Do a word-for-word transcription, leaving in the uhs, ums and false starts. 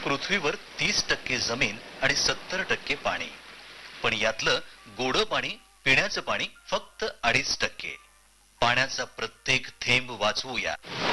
पृथ्वीवर तीस टक्के जमीन आणि सत्तर टक्के पाणी, पण यातलं गोडं पाणी, पिण्याचं पाणी फक्त अडीच टक्के. पाण्याचा प्रत्येक थेंब वाचवूया.